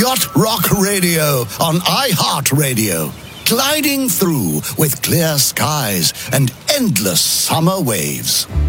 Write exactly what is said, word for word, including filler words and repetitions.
Yacht Rock Radio on iHeartRadio. Gliding through with clear skies and endless summer waves.